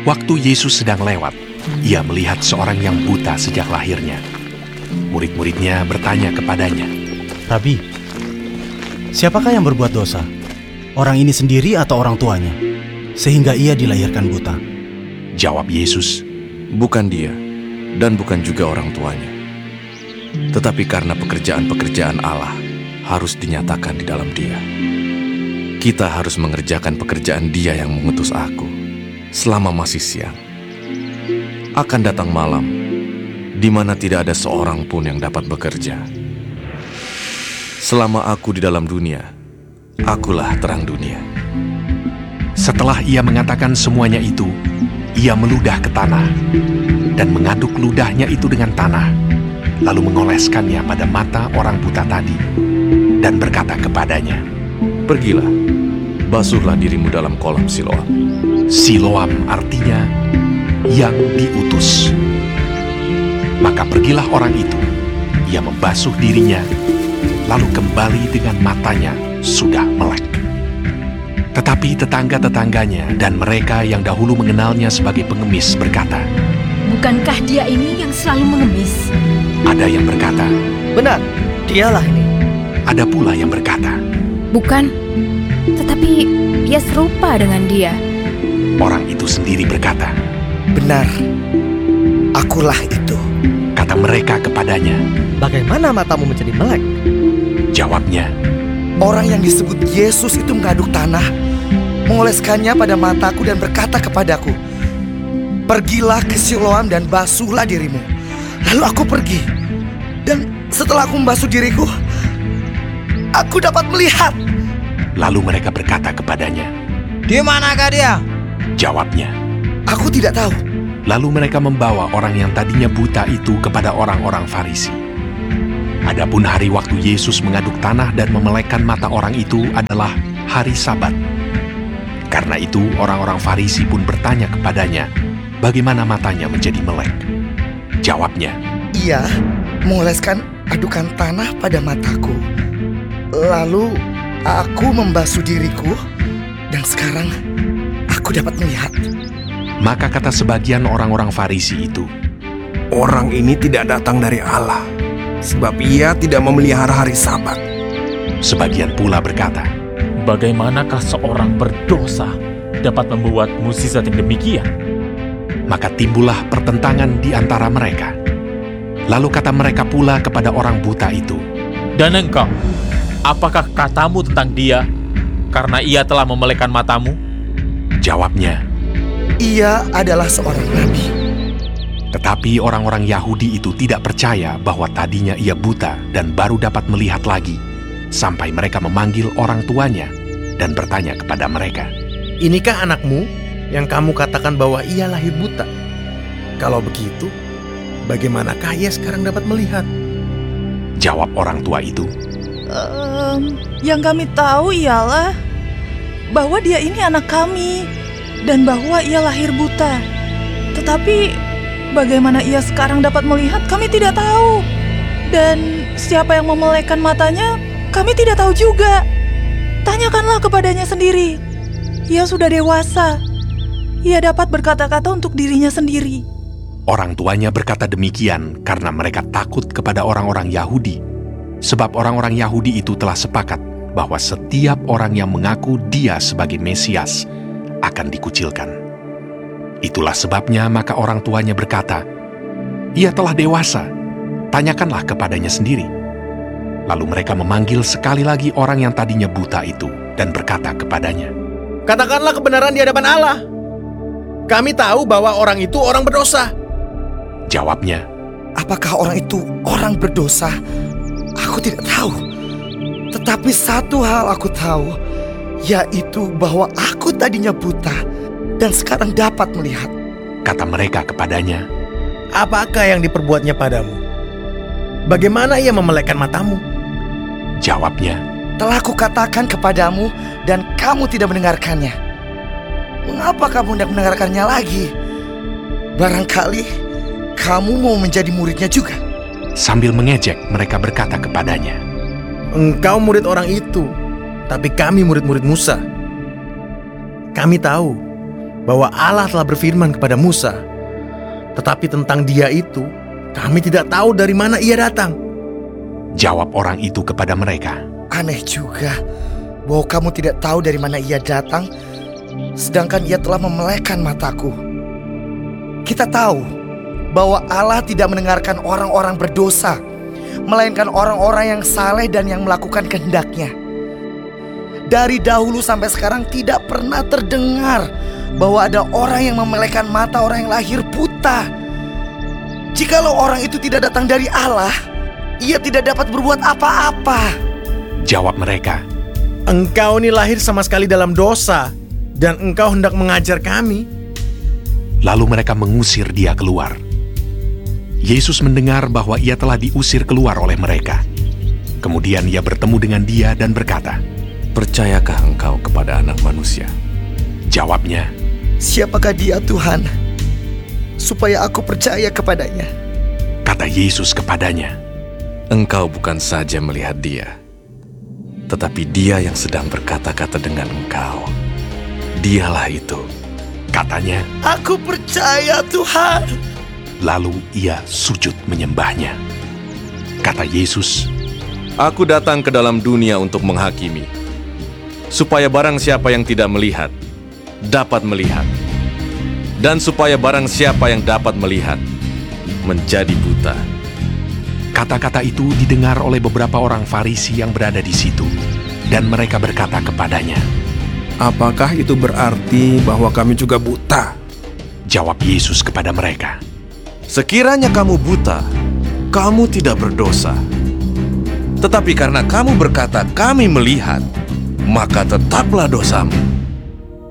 Waktu Yesus sedang lewat, ia melihat seorang yang buta sejak lahirnya. Murid-muridnya bertanya kepadanya, "Rabi, siapakah yang berbuat dosa? Orang ini sendiri atau orang tuanya? Sehingga ia dilahirkan buta?" Jawab Yesus, "Bukan dia, dan bukan juga orang tuanya. Tetapi karena pekerjaan-pekerjaan Allah harus dinyatakan di dalam dia. Kita harus mengerjakan pekerjaan Dia yang mengutus aku selama masih siang. Akan datang malam, di mana tidak ada seorang pun yang dapat bekerja. Selama aku di dalam dunia, akulah terang dunia." Setelah ia mengatakan semuanya itu, ia meludah ke tanah dan mengaduk ludahnya itu dengan tanah, lalu mengoleskannya pada mata orang buta tadi dan berkata kepadanya, "Pergilah, basuhlah dirimu dalam kolam Siloam." Siloam artinya yang diutus. Maka pergilah orang itu, ia membasuh dirinya, lalu kembali dengan matanya sudah melek. Tetapi tetangga-tetangganya dan mereka yang dahulu mengenalnya sebagai pengemis berkata, "Bukankah dia ini yang selalu mengemis?" Ada yang berkata, "Benar, dialah ini." ada pula yang berkata, "Bukan, tetapi ia serupa dengan dia." Orang itu sendiri berkata, "Benar, akulah itu." kata mereka kepadanya. "Bagaimana matamu menjadi melek?" Jawabnya, "Orang yang disebut Yesus itu mengaduk tanah, mengoleskannya pada mataku dan berkata kepadaku, 'Pergilah ke Siloam dan basuhlah dirimu.' Lalu aku pergi, dan setelah aku membasuh diriku, aku dapat melihat." Lalu mereka berkata kepadanya, "Di manakah dia?" Jawabnya, "Aku tidak tahu." lalu mereka membawa orang yang tadinya buta itu kepada orang-orang Farisi. Adapun hari waktu Yesus mengaduk tanah dan memelekkan mata orang itu adalah hari Sabat. Karena itu orang-orang Farisi pun bertanya kepadanya, bagaimana matanya menjadi melek. Jawabnya, "Ia mengoleskan adukan tanah pada mataku. Lalu aku membasuh diriku, dan sekarang aku dapat melihat." maka kata sebagian orang-orang Farisi itu, Orang ini tidak datang dari Allah, sebab ia tidak memelihara hari Sabat. Sebagian pula berkata, Bagaimanakah seorang berdosa dapat membuat mukjizat yang demikian? maka timbullah pertentangan di antara mereka. Lalu kata mereka pula kepada orang buta itu, Dan engkau, apakah katamu tentang dia karena ia telah memelekkan matamu? Jawabnya, "Ia adalah seorang nabi." tetapi orang-orang Yahudi itu tidak percaya bahwa tadinya ia buta dan baru dapat melihat lagi, sampai mereka memanggil orang tuanya dan bertanya kepada mereka, "Inikah anakmu yang kamu katakan bahwa ia lahir buta? Kalau begitu, bagaimanakah ia sekarang dapat melihat?" Jawab orang tua itu, Yang kami tahu ialah bahwa dia ini anak kami dan bahwa ia lahir buta. Tetapi bagaimana ia sekarang dapat melihat kami tidak tahu. Dan siapa yang memelekkan matanya kami tidak tahu juga. Tanyakanlah kepadanya sendiri. Ia sudah dewasa. Ia dapat berkata-kata untuk dirinya sendiri. Orang tuanya berkata demikian karena mereka takut kepada orang-orang Yahudi, sebab orang-orang Yahudi itu telah sepakat bahwa setiap orang yang mengaku dia sebagai Mesias akan dikucilkan. Itulah sebabnya maka orang tuanya berkata, "Ia telah dewasa, tanyakanlah kepadanya sendiri." Lalu mereka memanggil sekali lagi orang yang tadinya buta itu dan berkata kepadanya, "Katakanlah kebenaran di hadapan Allah. Kami tahu bahwa orang itu orang berdosa." Jawabnya, "Apakah orang itu orang berdosa? Aku tidak tahu. Tetapi satu hal aku tahu, yaitu bahwa aku tadinya buta dan sekarang dapat melihat." kata mereka kepadanya, "Apakah yang diperbuatnya padamu? Bagaimana ia memelekkan matamu?" Jawabnya, "Telah kukatakan kepadamu dan kamu tidak mendengarkannya. Mengapa kamu tidak mendengarkannya lagi? Barangkali kamu mau menjadi muridnya juga." Sambil mengejek mereka berkata kepadanya, "Engkau murid orang itu, tapi kami murid-murid Musa. Kami tahu bahwa Allah telah berfirman kepada Musa. Tetapi tentang dia itu, kami tidak tahu dari mana ia datang. Jawab orang itu kepada mereka, Aneh juga bahwa kamu tidak tahu dari mana ia datang, sedangkan ia telah memelekkan mataku. Kita tahu bahwa Allah tidak mendengarkan orang-orang berdosa, melainkan orang-orang yang saleh dan yang melakukan kehendak-Nya. Dari dahulu sampai sekarang tidak pernah terdengar bahwa ada orang yang memelekkan mata orang yang lahir buta. Jikalau orang itu tidak datang dari Allah, ia tidak dapat berbuat apa-apa. Jawab mereka, Engkau ini lahir sama sekali dalam dosa, dan engkau hendak mengajar kami. lalu mereka mengusir dia keluar. Yesus mendengar bahwa ia telah diusir keluar oleh mereka. Kemudian ia bertemu dengan dia dan berkata, Percayakah engkau kepada Anak Manusia? Jawabnya, Siapakah dia Tuhan, supaya aku percaya kepadanya? kata Yesus kepadanya, Engkau bukan saja melihat dia, tetapi dia yang sedang berkata-kata dengan engkau. Dialah itu. katanya, Aku percaya Tuhan. lalu ia sujud menyembahnya. Kata Yesus, Aku datang ke dalam dunia untuk menghakimi, supaya barang siapa yang tidak melihat, dapat melihat. Dan supaya barang siapa yang dapat melihat, menjadi buta. kata-kata itu didengar oleh beberapa orang Farisi yang berada di situ, dan mereka berkata kepadanya. Apakah itu berarti bahwa kami juga buta? Jawab Yesus kepada mereka, Sekiranya kamu buta, kamu tidak berdosa. Tetapi karena kamu berkata kami melihat, maka tetaplah dosamu.